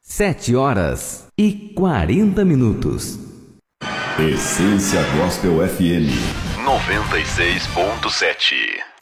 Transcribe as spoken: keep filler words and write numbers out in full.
Sete horas e quarenta minutos. Essência Gospel F M noventa e seis ponto sete.